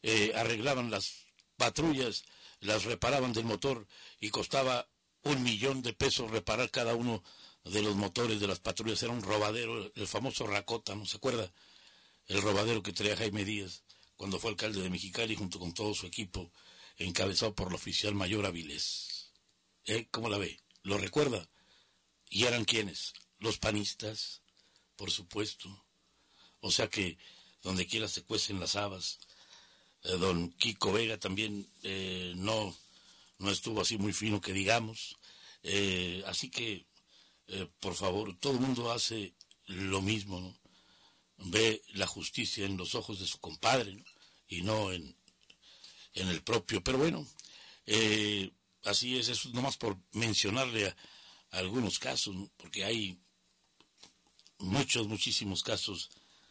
arreglaban las patrullas, las reparaban del motor y costaba 1,000,000 de pesos reparar cada uno de los motores de las patrullas. Era un robadero, el famoso Racota, ¿no se acuerda? El robadero que traía Jaime Díaz cuando fue alcalde de Mexicali junto con todo su equipo, encabezado por el oficial mayor Avilés. ¿Cómo la ve? ¿Lo recuerda? ¿Y eran quiénes? Los panistas, por supuesto. O sea que donde quiera se cuecen las habas. Don Kiko Vega también no estuvo así muy fino que digamos. Así que, por favor, todo el mundo hace lo mismo, ¿no? Ve la justicia en los ojos de su compadre, ¿no? Y no en el propio. Pero bueno, así es, eso nomás por mencionarle a algunos casos, ¿no? Porque hay muchísimos casos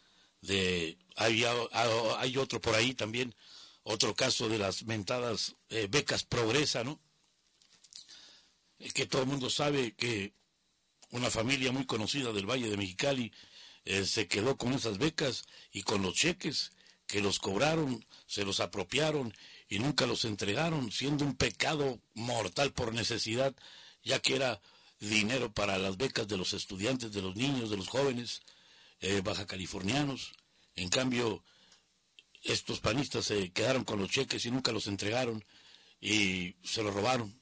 hay otro por ahí también, otro caso de las mentadas becas Progresa, ¿no? Que todo el mundo sabe que una familia muy conocida del Valle de Mexicali se quedó con esas becas y con los cheques que los cobraron, se los apropiaron y nunca los entregaron, siendo un pecado mortal por necesidad, ya que era dinero para las becas de los estudiantes, de los niños, de los jóvenes baja californianos. En cambio, estos panistas se quedaron con los cheques y nunca los entregaron y se los robaron.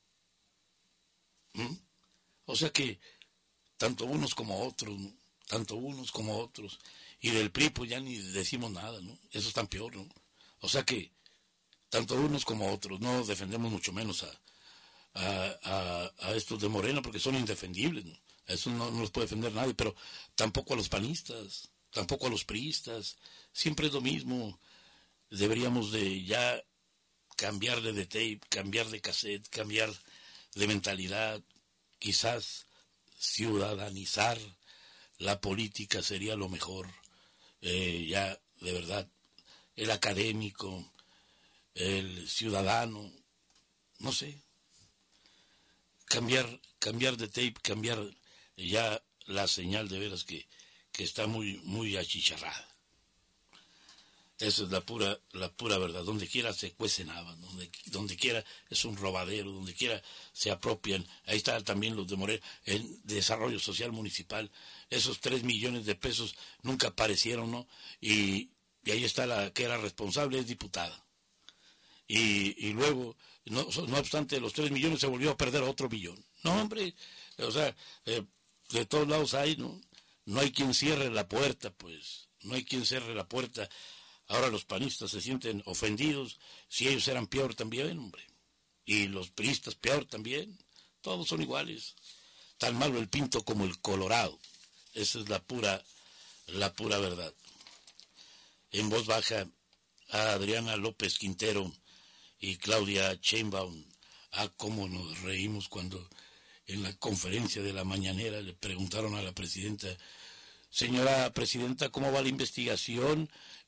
O sea que tanto unos como otros, ¿no? Tanto unos como otros. Y del PRI pues ya ni decimos nada, ¿no? Eso es tan peor, ¿no? O sea que tanto unos como otros, no defendemos mucho menos a estos de Morena porque son indefendibles, ¿no? Eso no los puede defender nadie, pero tampoco a los panistas, tampoco a los priistas, siempre es lo mismo. Deberíamos de ya cambiar de tape, cambiar de cassette, cambiar de mentalidad, quizás ciudadanizar la política sería lo mejor. Ya, de verdad, el académico, el ciudadano, no sé, cambiar de tape, cambiar ya la señal de veras que está muy achicharrada. Esa es la pura verdad. Donde quiera se cuecen habas, donde quiera es un robadero, donde quiera se apropian. Ahí están también los de Morena, el desarrollo social municipal. Esos 3 millones de pesos nunca aparecieron, ¿no? Y ahí está la que era responsable, es diputada. Y luego, no obstante los 3 millones, se volvió a perder otro millón. No, hombre, o sea, de todos lados hay, ¿no? No hay quien cierre la puerta, pues. No hay quien cierre la puerta. Ahora los panistas se sienten ofendidos, si ellos eran peor también, hombre. Y los priistas peor también. Todos son iguales. Tan malo el pinto como el colorado. Esa es la pura verdad. En voz baja, a Adriana López Quintero y Claudia Sheinbaum. Cómo nos reímos cuando en la conferencia de la mañanera le preguntaron a la presidenta: señora presidenta, ¿cómo va la investigación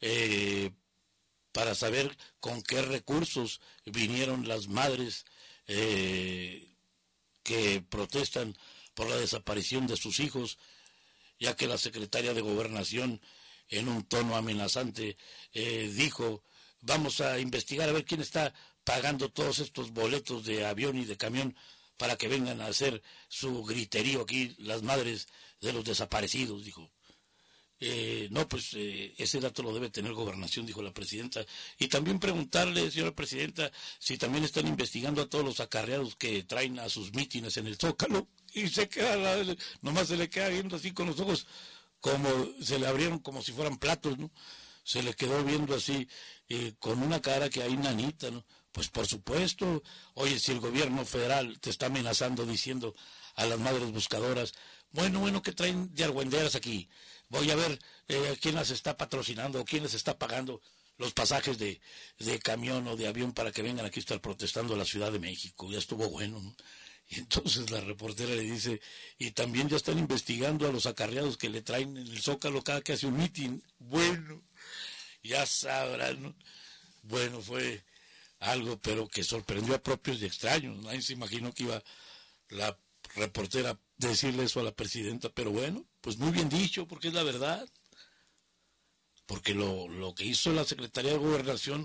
para saber con qué recursos vinieron las madres que protestan por la desaparición de sus hijos? Ya que la secretaria de Gobernación, en un tono amenazante, dijo: vamos a investigar a ver quién está pagando todos estos boletos de avión y de camión para que vengan a hacer su griterío aquí las madres de los desaparecidos, dijo. No, pues ese dato lo debe tener Gobernación, dijo la presidenta. Y también preguntarle, señora presidenta, si también están investigando a todos los acarreados que traen a sus mítines en el Zócalo. Y se queda, nomás se le queda viendo así con los ojos, como se le abrieron como si fueran platos, ¿no? Se le quedó viendo así, con una cara que hay nanita, ¿no? Pues por supuesto, oye, si el gobierno federal te está amenazando diciendo a las madres buscadoras: bueno, que traen de argüenderas aquí, voy a ver quién las está patrocinando o quién les está pagando los pasajes de camión o de avión para que vengan aquí a estar protestando a la Ciudad de México. Ya estuvo bueno, ¿no? Y entonces la reportera le dice: y también ya están investigando a los acarreados que le traen en el Zócalo cada que hace un mitin. Bueno, ya sabrán, ¿no? Bueno, fue algo, pero que sorprendió a propios y extraños. Nadie se imaginó que iba la reportera a decirle eso a la presidenta, pero bueno, pues muy bien dicho, porque es la verdad. Porque lo que hizo la Secretaría de Gobernación